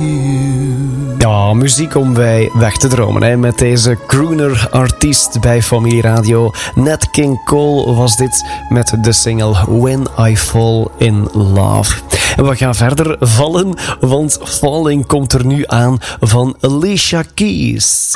Ja, muziek om bij weg te dromen. Hè. Met deze crooner-artiest bij Familie Radio. Nat King Cole was dit met de single When I Fall in Love. En we gaan verder vallen, want Falling komt er nu aan van Alicia Keys.